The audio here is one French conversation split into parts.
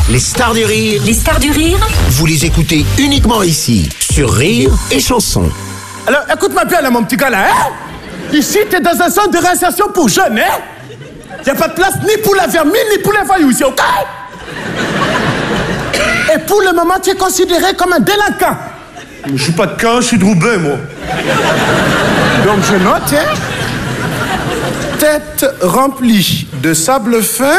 Les stars du rire. Les stars du rire. Vous les écoutez uniquement ici, sur Rire et Chanson. Alors, écoute-moi bien, là, mon petit gars, là, hein? Ici, t'es dans un centre de réinsertion pour jeunes, hein? Y'a pas de place ni pour la vermine, ni pour les voyous ici, ok? Et pour le moment, tu es considéré comme un délinquant. Je suis pas de Caen, je suis de Roubaix, moi. Donc, je note, hein? Tête remplie de sable fin,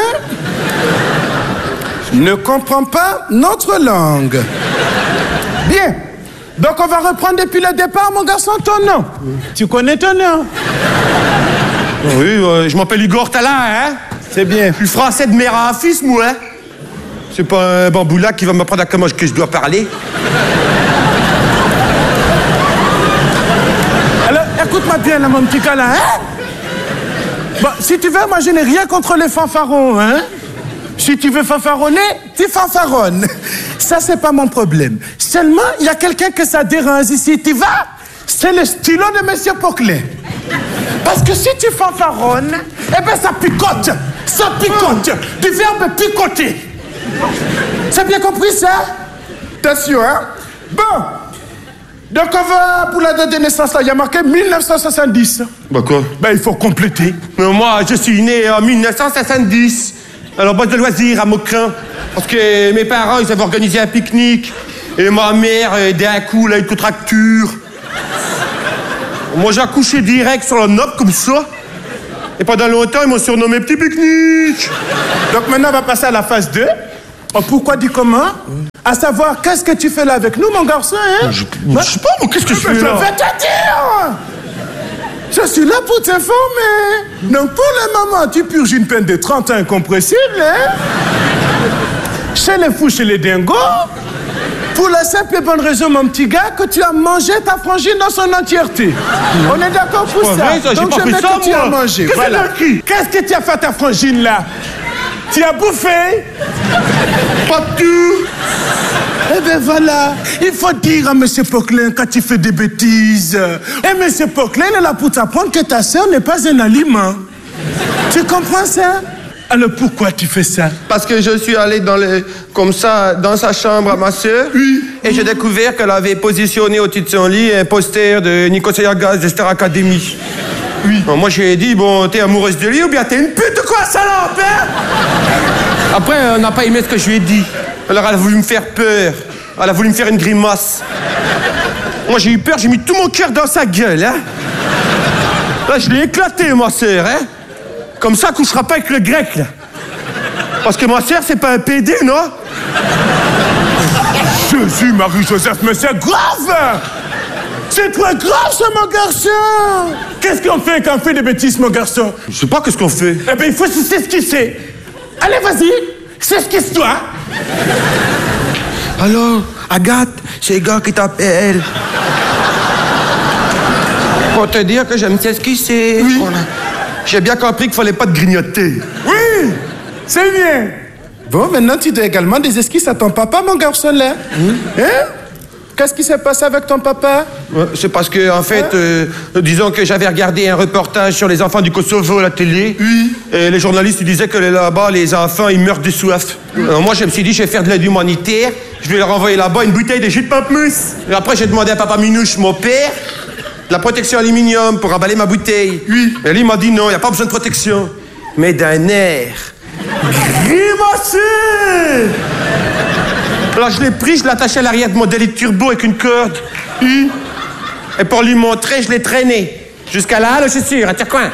ne comprend pas notre langue. Bien. Donc, on va reprendre depuis le départ, mon garçon, ton nom. Tu connais ton nom? Oui, je m'appelle Igor Talin, hein? C'est bien. Je suis français de mère en fils, moi, hein? C'est pas un bamboula qui va m'apprendre à comment que je dois parler. Alors, écoute-moi bien, là, mon petit gars, là, hein? Bon, si tu veux, moi, je n'ai rien contre les fanfarons, hein? Si tu veux fanfaronner, tu fanfaronnes. Ça, c'est pas mon problème. Seulement, il y a quelqu'un que ça dérange ici. Tu vas? C'est le stylo de Monsieur Poclet. Parce que si tu fanfaronnes, eh ben, ça picote. Ça picote. Du verbe picoter. C'est bien compris, ça? T'es sûr, hein? Bon. Donc, on va pour la date de naissance, là. Il y a marqué 1970. Bah quoi? Ben, il faut compléter. Mais moi, je suis né en 1970. Alors, base de loisirs à Maucrin. Parce que mes parents, ils avaient organisé un pique-nique. Et ma mère, d'un coup, elle a une contracture. Moi, j'ai accouché direct sur la nope, comme ça. Et pendant longtemps, ils m'ont surnommé Petit Pique-nique. Donc, maintenant, on va passer à la phase 2. Pourquoi dit comment? À savoir, qu'est-ce que tu fais là avec nous, mon garçon, hein? Je sais pas, moi, qu'est-ce que je fais là? Je vais te dire! Je suis là pour t'informer. Donc, pour le moment, tu purges une peine de 30 ans incompressible, hein? Chez les fous, chez les dingos. Pour la simple et bonne raison, mon petit gars, que tu as mangé ta frangine dans son entièreté. On est d'accord pour ça? Vrai, ça? Donc, je mets que tu as mangé. Voilà. Qu'est-ce que tu as fait à ta frangine, là? Tu as bouffé? Pas tout. Eh ben voilà, il faut dire à M. Poclin quand tu fais des bêtises. Et M. Poclin est là pour t'apprendre que ta sœur n'est pas un aliment. Tu comprends ça? Alors pourquoi tu fais ça? Parce que je suis allé comme ça dans sa chambre à ma sœur. Oui. Et j'ai découvert qu'elle avait positionné au-dessus de son lit un poster de Nicolas Gaz de Star Academy. Oui. Bon, moi j'ai dit, bon, t'es amoureuse de lui ou bien t'es une pute quoi, salope, hein? Après, on n'a pas aimé ce que je lui ai dit. Alors elle a voulu me faire peur. Elle a voulu me faire une grimace. Moi j'ai eu peur, j'ai mis tout mon cœur dans sa gueule, hein? Là, je l'ai éclaté, ma sœur, hein? Comme ça, elle couchera pas avec le grec, là. Parce que ma sœur, c'est pas un PD, non? Jésus, Marie-Joseph, mais c'est grave! C'est très grave, ça, mon garçon! Qu'est-ce qu'on fait quand on fait des bêtises, mon garçon? Je sais pas qu'est-ce qu'on fait. Eh ben, il faut s'esquisser. Allez, vas-y, s'esquisse-toi. Alors, Agathe, c'est le gars qui t'appelle. Pour te dire que j'aime s'esquisser. Oui. J'ai bien compris qu'il fallait pas te grignoter. Oui, c'est bien. Bon, maintenant, tu dois également des esquisses à ton papa, mon garçon, là. Hein? Qu'est-ce qui s'est passé avec ton papa? C'est parce que, en fait, disons que j'avais regardé un reportage sur les enfants du Kosovo à la télé. Oui. Et les journalistes ils disaient que là-bas, les enfants, ils meurent de soif. Alors moi, je me suis dit, je vais faire de l'aide humanitaire. Je vais leur envoyer là-bas une bouteille de jus de pamplemousse. Et après, j'ai demandé à papa Minouche, mon père, la protection aluminium pour emballer ma bouteille. Oui. Et lui, il m'a dit non, il n'y a pas besoin de protection. Mais d'un air grimacé. Alors je l'ai pris, je l'ai attaché à l'arrière de mon délit de turbo avec une corde. Et pour lui montrer, je l'ai traîné. Jusqu'à la halle aux chaussures, à Tire-Coin.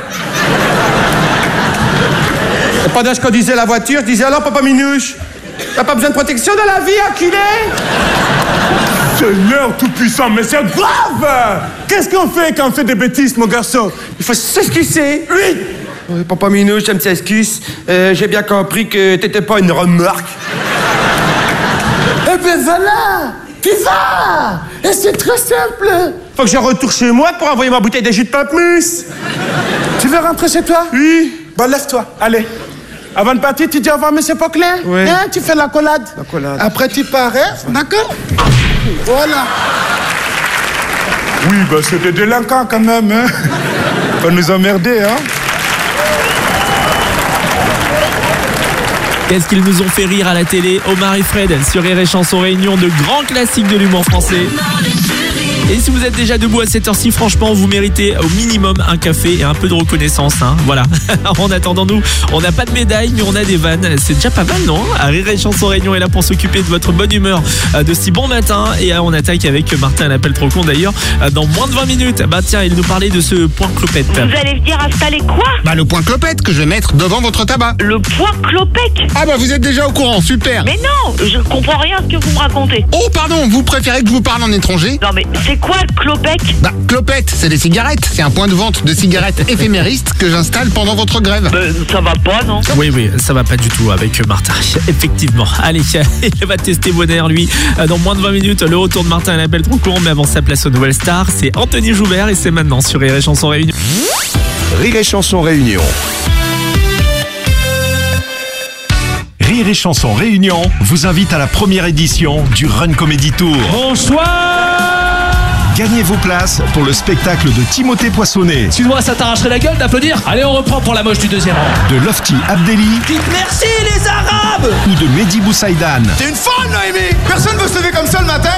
Et pendant que je conduisais la voiture, je disais, alors, papa Minouche, t'as pas besoin de protection dans la vie, enculé? Seigneur tout-puissant, mais c'est grave! Qu'est-ce qu'on fait quand on fait des bêtises, mon garçon? Il faut s'excuser. Oui! Oui, papa Minouche, ça me s'excuse. J'ai bien compris que t'étais pas une remorque. Eh ben voilà! Tu vas! Et c'est très simple! Faut que je retourne chez moi pour envoyer ma bouteille de jus de pamplemousse. Tu veux rentrer chez toi? Oui. Bon, lève-toi, allez. Avant de partir, tu dis au revoir, M. Poclin? Oui. Hein, tu fais l'accolade. L'accolade. Après, tu pars, hein? D'accord? Voilà. Oui, ben c'est des délinquants quand même, hein? Pas nous emmerder, hein? Qu'est-ce qu'ils nous ont fait rire à la télé? Omar et Fred sur Rire et Chanson Réunion, de grands classiques de l'humour français. Et si vous êtes déjà debout à cette heure-ci, franchement, vous méritez au minimum un café et un peu de reconnaissance. Voilà. En attendant, nous, on n'a pas de médaille, mais on a des vannes. C'est déjà pas mal, non? Rire et Chanson Réunion est là pour s'occuper de votre bonne humeur de si bon matin. Et on attaque avec Martin à l'appel trop con d'ailleurs dans moins de 20 minutes. Tiens, il nous parlait de ce point clopette. Vous allez venir installer quoi? Le point clopette que je vais mettre devant votre tabac. Le point clopette? Vous êtes déjà au courant, super. Mais non, je comprends rien à ce que vous me racontez. Oh pardon, vous préférez que je vous parle en étranger? Non mais c'est quoi le clopette? Clopette, c'est des cigarettes. C'est un point de vente de cigarettes éphéméristes que j'installe pendant votre grève. Ça va pas, non? Oui, ça va pas du tout avec Martin. Effectivement. Allez, il va tester vos nerfs, lui. Dans moins de 20 minutes, le retour de Martin à l'appel trop con. Mais avant sa place aux nouvelles stars, c'est Anthony Joubert et c'est maintenant sur Rire et Chanson Réunion. Rire et Chanson Réunion. Rire et Chanson Réunion vous invite à la première édition du Run Comedy Tour. Bonsoir. Gagnez vos places pour le spectacle de Timothée Poissonnet, Excuse-moi, ça t'arracherait la gueule d'applaudir? Allez, on reprend pour la moche du deuxième rang. de Lofty Abdelli Dites merci les Arabes. ou de Mehdi Boussaïdan. T'es une folle, Noémie! Personne veut se lever comme ça le matin!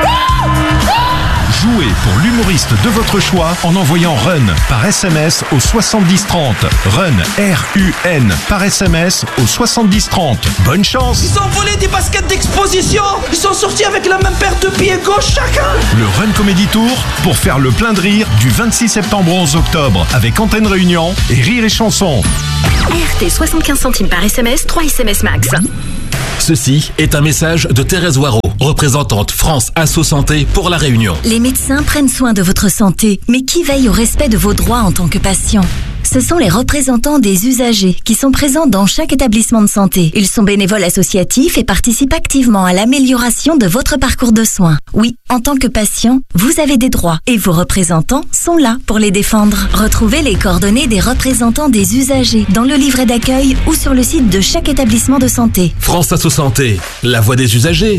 Jouez pour l'humoriste de votre choix en envoyant RUN par SMS au 7030. RUN, R-U-N, par SMS au 7030. Bonne chance! Ils ont volé des baskets d'exposition. Ils sont sortis avec la même paire de pieds gauche chacun. Le Run Comedy Tour pour faire le plein de rire du 26 septembre au 11 octobre avec Antenne Réunion et Rire et Chanson. RT 75 centimes par SMS, 3 SMS max. Ceci est un message de Thérèse Waro, représentante France Asso Santé pour la Réunion. Les médecins prennent soin de votre santé, mais qui veille au respect de vos droits en tant que patient? Ce sont les représentants des usagers qui sont présents dans chaque établissement de santé. Ils sont bénévoles associatifs et participent activement à l'amélioration de votre parcours de soins. Oui, en tant que patient, vous avez des droits et vos représentants sont là pour les défendre. Retrouvez les coordonnées des représentants des usagers dans le livret d'accueil ou sur le site de chaque établissement de santé. France Asso Santé, la voix des usagers.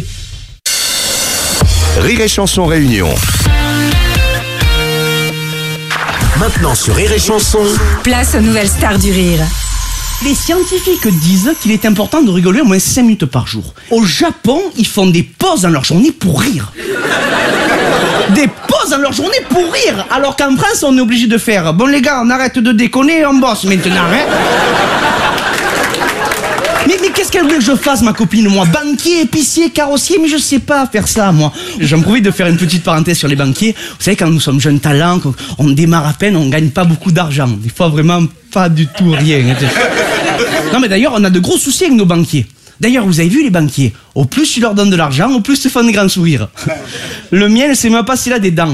Rire et Chanson Réunion. Maintenant sur Rire et Chanson. Place aux nouvelles stars du rire. Les scientifiques disent qu'il est important de rigoler au moins 5 minutes par jour. Au Japon, ils font des pauses dans leur journée pour rire. Des pauses dans leur journée pour rire. Alors qu'en France, on est obligé de faire: bon les gars, on arrête de déconner, on bosse maintenant, hein. Mais qu'est-ce qu'elle voulait que je fasse, ma copine, moi? Banquier, épicier, carrossier, mais je sais pas faire ça, moi. J'en profite de faire une petite parenthèse sur les banquiers. Vous savez, quand nous sommes jeunes talents, on démarre à peine, on gagne pas beaucoup d'argent. Des fois, vraiment pas du tout rien. Non, mais d'ailleurs, on a de gros soucis avec nos banquiers. D'ailleurs, vous avez vu les banquiers? Au plus tu leur donnes de l'argent, au plus ils te font des grands sourires. Le mien, c'est même pas s'il a des dents.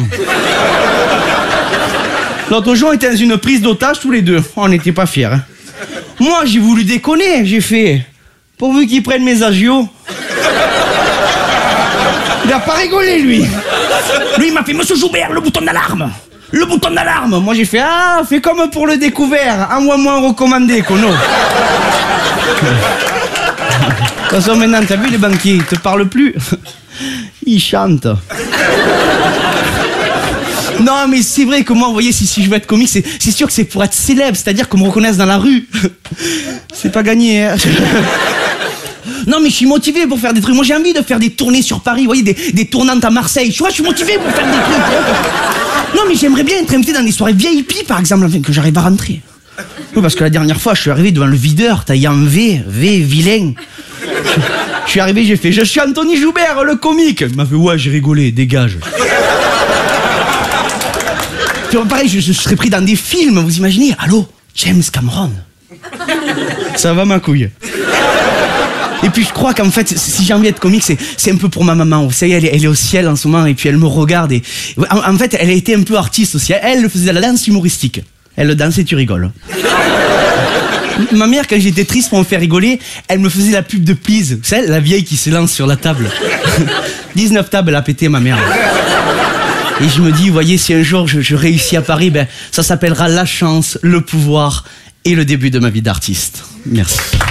L'autre jour, on était dans une prise d'otage tous les deux. On n'était pas fiers, hein. Moi, j'ai voulu déconner, j'ai fait: pourvu qu'ils prennent mes agios. Il a pas rigolé, lui. Lui, il m'a fait: monsieur Joubert, le bouton d'alarme. Le bouton d'alarme. Moi, j'ai fait: ah, fais comme pour le découvert. Envoie-moi un recommandé, Kono. De toute façon, maintenant, t'as vu les banquiers, ils te parlent plus. Ils chantent. Non, mais c'est vrai que moi, vous voyez, si je veux être comique, c'est sûr que c'est pour être célèbre, c'est-à-dire qu'on me reconnaisse dans la rue. C'est pas gagné, hein. Non, mais je suis motivé pour faire des trucs. Moi, j'ai envie de faire des tournées sur Paris, vous voyez, des tournantes à Marseille. Tu vois, je suis motivé pour faire des trucs. Non, mais j'aimerais bien être invité dans des soirées VIP, par exemple, afin que j'arrive à rentrer. Oui, parce que la dernière fois, je suis arrivé devant le videur, taillé en V, vilain. Je suis arrivé, j'ai fait: je suis Anthony Joubert, le comique. Il m'a fait: ouais, j'ai rigolé, dégage. Pareil, je serais pris dans des films, vous imaginez? Allô, James Cameron. Ça va, ma couille? Et puis je crois qu'en fait, si j'ai envie d'être comique, c'est un peu pour ma maman. Vous savez, elle est au ciel en ce moment et puis elle me regarde. Et en fait, elle a été un peu artiste aussi. Elle faisait de la danse humoristique. Elle danse et tu rigoles. Ma mère, quand j'étais triste pour me faire rigoler, elle me faisait la pub de Please. Vous savez, la vieille qui s'élance sur la table. 19 tables, elle a pété, ma mère. Et je me dis, vous voyez, si un jour je réussis à Paris, ben, ça s'appellera la chance, le pouvoir et le début de ma vie d'artiste. Merci.